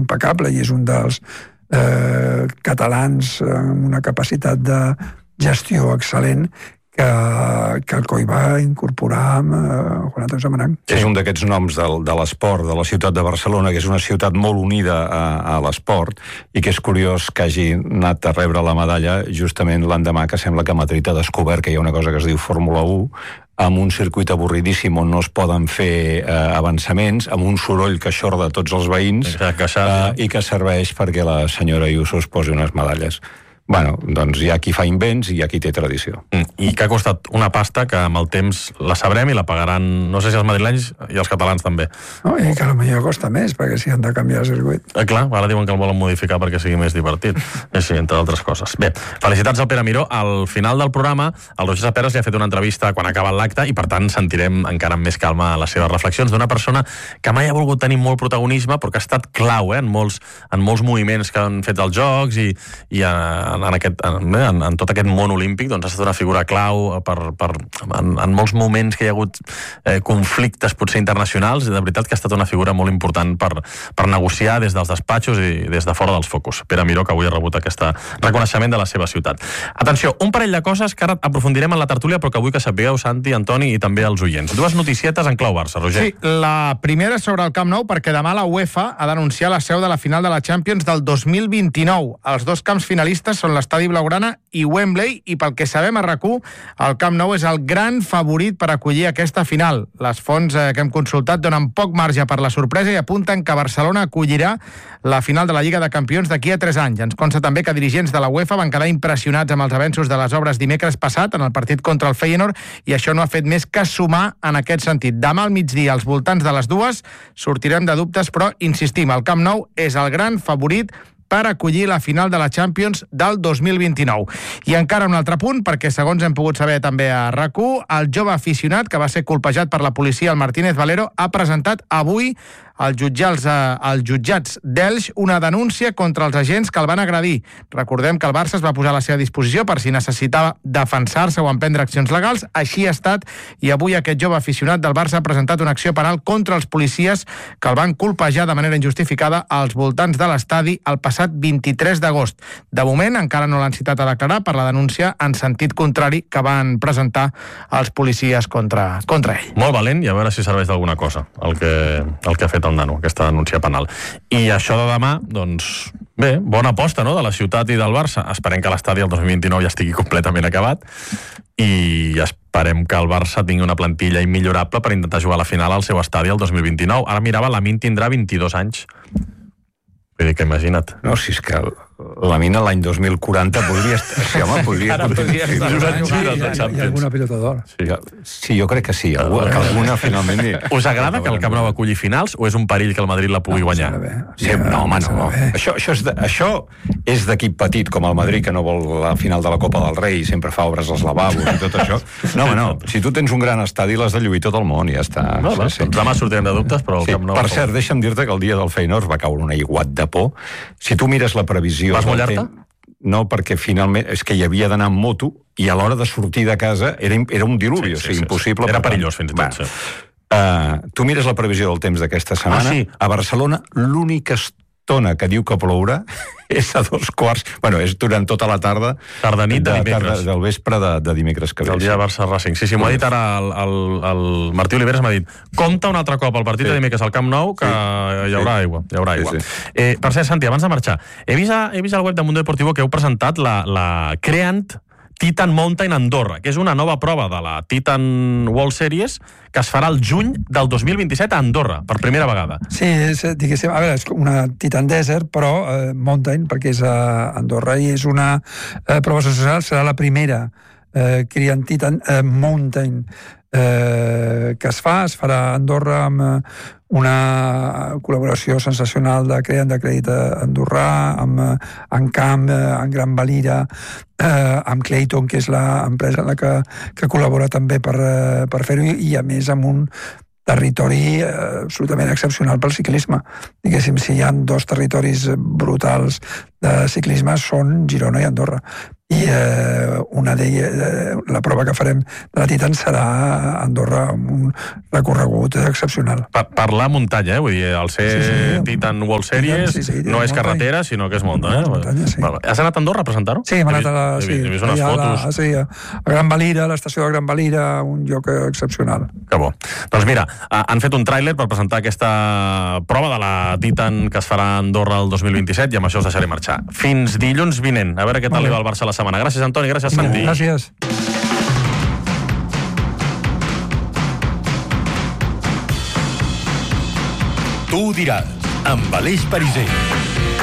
impecable i és un dels catalans amb una capacitat de gestió excel·lent que el COI va incorporar amb Juan Antonio Samaranch. És un d'aquests noms de l'esport, de la ciutat de Barcelona, que és una ciutat molt unida a l'esport, i que és curiós que hagi anat a rebre la medalla justament l'endemà que sembla que Madrid ha descobert que hi ha una cosa que es diu Fórmula 1, amb un circuit avorridíssim on no es poden fer avançaments, amb un soroll que xorda tots els veïns, i que serveix perquè la senyora Ayuso es posi unes medalles. Bueno, doncs hi ha qui fa invents i hi ha qui té tradició. I que ha costat una pasta que amb el temps la sabrem i la pagaran, no sé si els madrilenys i els catalans també. No, i que potser costa més, perquè si han de canviar el circuit. Clar, ara diuen que el volen modificar perquè sigui més divertit. Sí, entre altres coses. Bé, felicitats al Pere Miró. Al final del programa, el Roger Saperas li ha fet una entrevista quan ha acabat l'acte i, per tant, sentirem encara amb més calma les seves reflexions d'una persona que mai ha volgut tenir molt protagonisme, però que ha estat clau en molts moviments que han fet els Jocs i en tot aquest món olímpic, doncs ha estat una figura clau en molts moments que hi ha hagut conflictes potser internacionals, i de veritat que ha estat una figura molt important per negociar des dels despatxos i des de fora dels focus. Pere Miró, que avui ha rebut aquest reconeixement de la seva ciutat. Atenció, un parell de coses que ara aprofundirem en la tertúlia, però que vull que sapigueu, Santi, Antoni, i també els oients. Dues noticietes en clau Barça, Roger. Sí, la primera sobre el Camp Nou, perquè demà la UEFA ha d'anunciar la seu de la final de la Champions del 2029. Els dos camps finalistes són l'Estadi Blaugrana i Wembley, i pel que sabem a RAC1, el Camp Nou és el gran favorit per acollir aquesta final. Les fonts que hem consultat donen poc marge per la sorpresa i apunten que Barcelona acollirà la final de la Lliga de Campions d'aquí a 3 anys. Ens consta també que dirigents de la UEFA van quedar impressionats amb els avenços de les obres dimecres passat en el partit contra el Feyenoord, i això no ha fet més que sumar en aquest sentit. Demà al migdia, als voltants de les 2, sortirem de dubtes, però insistim, el Camp Nou és el gran favorit per acollir la final de la Champions del 2029. I encara un altre punt, perquè segons hem pogut saber també a RAC1, el jove aficionat que va ser colpejat per la policia, el Martínez Valero, ha presentat avui als jutjats d'Elx una denúncia contra els agents que el van agredir. Recordem que el Barça es va posar a la seva disposició per si necessitava defensar-se o emprendre accions legals. Així ha estat, i avui aquest jove aficionat del Barça ha presentat una acció penal contra els policies que el van colpejar de manera injustificada als voltants de l'estadi el passat 23 d'agost. De moment encara no l'han citat a declarar per la denúncia en sentit contrari que van presentar els policies contra ell. Molt valent, i a veure si serveix d'alguna cosa el que ha fet el nano, aquesta denúncia penal. I això de demà, doncs, bé, bona aposta, no?, de la ciutat i del Barça. Esperem que l'estadi el 2029 ja estigui completament acabat i esperem que el Barça tingui una plantilla immillorable per intentar jugar a la final al seu estadi el 2029. Ara mirava, Lamine tindrà 22 anys. Vull dir que imagina't. No, si és que Lamine l'any 2040 podria estar... Sí, home, podria estar. Hi ha alguna pilota d'or. Sí, jo crec que sí. Alguna finalment... Us agrada que el Camp Nou aculli finals o és un perill que el Madrid la pugui guanyar? No, home, no. Això és d'equip petit, com el Madrid, que no vol la final de la Copa del Rei i sempre fa obres als lavabos i tot això. No, home, no. Si tu tens un gran estadi, l'has de lluir tot el món i ja està. Demà sortirem de dubtes, però el Camp Nou... Per cert, deixa'm dir-te que el dia del Feyenoord va caure un aiguat de por. Si tu mires la previsió... Vas mullar-te? No, perquè finalment és que hi havia d'anar amb moto i a l'hora de sortir de casa era un diluvi, o sigui, impossible. Era perillós fins i tot. Tu mires la previsió del temps d'aquesta setmana. A Barcelona l'única estona que diu que plourà és a 2:15. Bueno, és durant tota la tarda. Tarda-nit de dimecres. Del vespre de dimecres que ve. El dia Barça-Racing. Sí, m'ho ha dit ara el Martí Oliveres, m'ha dit, compta un altre cop el partit de dimecres al Camp Nou, que hi haurà aigua. Per cert, Santi, abans de marxar, he vist al web de Mundo Deportivo que heu presentat la Creant Titan Mountain Andorra, que és una nova prova de la Titan World Series que es farà el juny del 2027 a Andorra, per primera vegada. Sí, diguéssim, a veure, és una Titan Desert, però Mountain, perquè és a Andorra, i és una prova social, serà la primera Creant Titan Mountain que es farà a Andorra amb una col·laboració sensacional de Creant, de Crèdit andorrà, amb Encamp, amb Gran Valira, amb Clayton, que és l'empresa en la que col·labora també per fer-ho, i a més amb un territori absolutament excepcional pel ciclisme. Diguéssim, si hi ha dos territoris brutals de ciclisme són Girona i Andorra. i una d'elles, la prova que farem de la Titan serà a Andorra, amb un recorregut excepcional. Per la muntanya, vull dir, el ser Titan World Series no és carretera, sinó que és muntanya. Has anat a Andorra a presentar-ho? Sí, hem anat he vist unes fotos. A Gran Valira, a l'estació de Gran Valira, un lloc excepcional. Que bo. Doncs mira, han fet un tràiler per presentar aquesta prova de la Titan que es farà a Andorra el 2027 i amb això us deixaré marxar. Fins dilluns vinent. A veure què tal li va al Barça la setmana. Gràcies, Antoni. Gràcies, Santi. Gràcies. Tu ho diràs, amb Aleix Pariser.